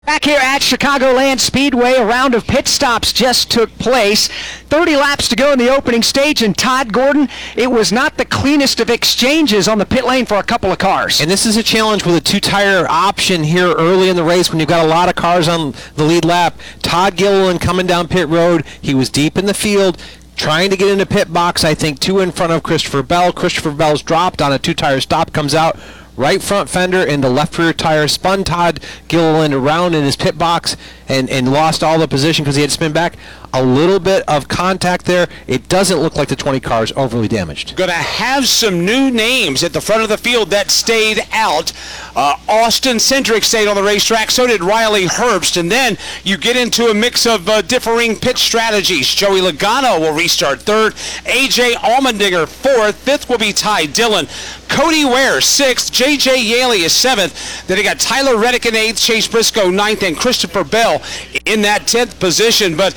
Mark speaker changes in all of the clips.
Speaker 1: Back here at Chicagoland Speedway, a round of pit stops just took place. 30 laps to go in the opening stage, and Todd Gordon, it was not the cleanest of exchanges on the pit lane for a couple of cars.
Speaker 2: And this is a challenge with a two-tire option here early in the race when you've got a lot of cars on the lead lap. Todd Gilliland coming down pit road. He was deep in the field, trying to get into pit box, I think, two in front of Christopher Bell. Christopher Bell's dropped on a two-tire stop, comes out. Right front fender and the left rear tire spun Todd Gilliland around in his pit box and lost all the position because he had to spin back. A little bit of contact there. It doesn't look like the 20 car is overly damaged.
Speaker 3: Going to have some new names at the front of the field that stayed out. Austin Cindric stayed on the racetrack. So did Riley Herbst. And then you get into a mix of differing pit strategies. Joey Logano will restart third. A.J. Allmendinger fourth. Fifth will be Ty Dillon. Cody Ware sixth. J.J. Yaley is seventh. Then you got Tyler Reddick in eighth. Chase Briscoe ninth. And Christopher Bell in that 10th position. But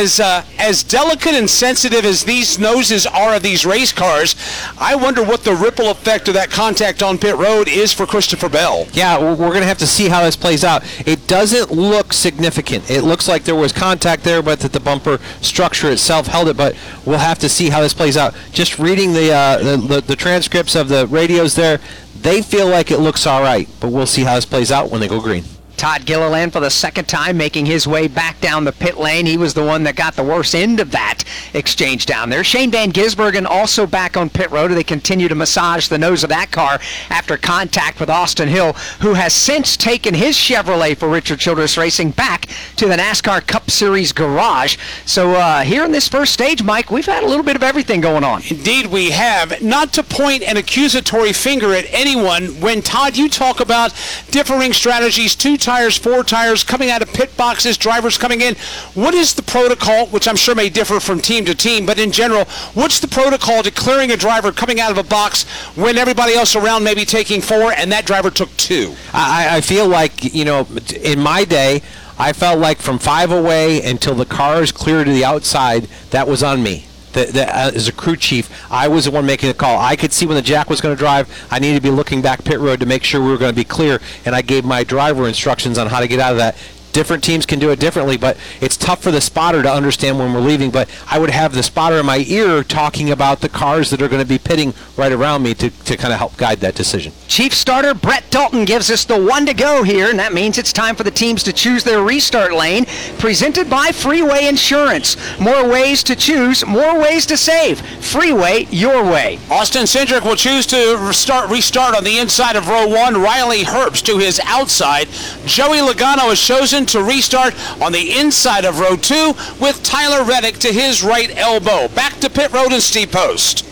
Speaker 3: as delicate and sensitive as these noses are of these race cars, I wonder what the ripple effect of that contact on pit road is for Christopher Bell.
Speaker 2: Yeah, we're going to have to see how this plays out. It doesn't look significant. It looks like there was contact there, but that the bumper structure itself held it, but we'll have to see how this plays out. Just reading the transcripts of the radios there, they feel like it looks all right, but we'll see how this plays out when they go green.
Speaker 1: Todd Gilliland for the second time making his way back down the pit lane. He was the one that got the worst end of that exchange down there. Shane Van Gisbergen also back on pit road. They continue to massage the nose of that car after contact with Austin Hill, who has since taken his Chevrolet for Richard Childress Racing back to the NASCAR Cup Series garage. So here in this first stage, Mike, we've had a little bit of everything going on.
Speaker 3: Indeed we have. Not to point an accusatory finger at anyone, when, Todd, you talk about differing strategies, two tires, four tires, coming out of pit boxes, drivers coming in. What is the protocol, which I'm sure may differ from team to team, but in general, what's the protocol to clearing a driver coming out of a box when everybody else around may be taking four and that driver took two?
Speaker 2: I feel like, in my day, I felt like from 5 away until the cars cleared to the outside, that was on me. As a crew chief, I was the one making the call. I could see when the jack was going to drive. I needed to be looking back pit road to make sure we were going to be clear, and I gave my driver instructions on how to get out of that. Different teams can do it differently, but it's tough for the spotter to understand when we're leaving. But I would have the spotter in my ear talking about the cars that are going to be pitting right around me to kind of help guide that decision.
Speaker 1: Chief starter Brett Dalton gives us the one to go here, and that means it's time for the teams to choose their restart lane. Presented by Freeway Insurance. More ways to choose, more ways to save. Freeway, your way.
Speaker 3: Austin Cindric will choose to restart on the inside of row one. Riley Herbst to his outside. Joey Logano has chosen to restart on the inside of row two with Tyler Reddick to his right elbow. Back to pit road and Steve Post.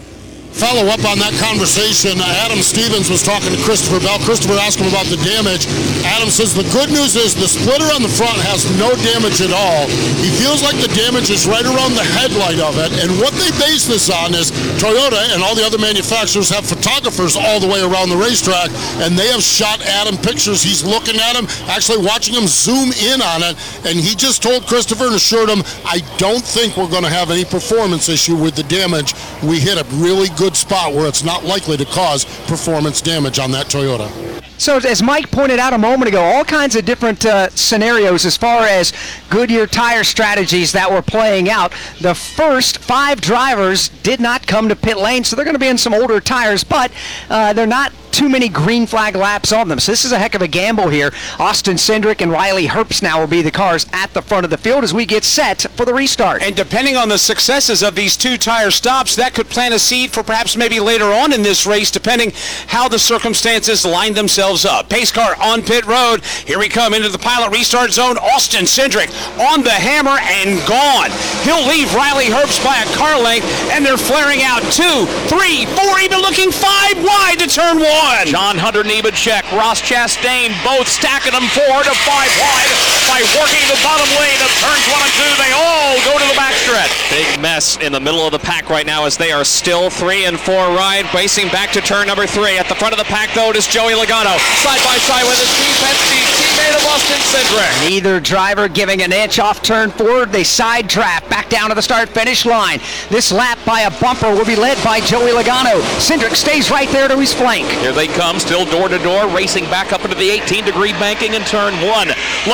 Speaker 4: Follow up on that conversation, Adam Stevens was talking to Christopher Bell. Christopher asked him about the damage. Adam says the good news is the splitter on the front has no damage at all. He feels like the damage is right around the headlight of it, and what they base this on is Toyota and all the other manufacturers have photographers all the way around the racetrack, and they have shot Adam pictures. He's looking at him, actually watching him zoom in on it, and he just told Christopher and assured him, I don't think we're going to have any performance issue with the damage. We hit a really good spot where it's not likely to cause performance damage on that Toyota.
Speaker 1: So as Mike pointed out a moment ago, all kinds of different scenarios as far as Goodyear tire strategies that were playing out. The first 5 drivers did not come to pit lane, so they're going to be in some older tires, but they're not too many green flag laps on them. So this is a heck of a gamble here. Austin Cindric and Riley Herbst now will be the cars at the front of the field as we get set for the restart.
Speaker 3: And depending on the successes of these 2 tire stops, that could plant a seed for perhaps maybe later on in this race, depending how the circumstances line themselves up. Pace car on pit road. Here we come into the pilot restart zone. Austin Cindric on the hammer and gone. He'll leave Riley Herbst by a car length, and they're flaring out 2, 3, 4, even looking 5 wide to turn 1.
Speaker 5: John Hunter, Nemechek, Ross Chastain, both stacking them 4 to 5 wide by working the bottom lane of turns 1 and 2. They all go to the backstretch. Big mess in the middle of the pack right now as they are still 3 and 4 wide, racing back to turn number 3. At the front of the pack, though, it is Joey Logano. now. Side by side with his Steve Penske, teammate of Austin Cindric.
Speaker 1: Neither driver giving an inch off turn forward. They side draft back down to the start-finish line. This lap by a bumper will be led by Joey Logano. Cindric stays right there to his flank.
Speaker 5: Here they come, still door to door, racing back up into the 18-degree banking in turn 1.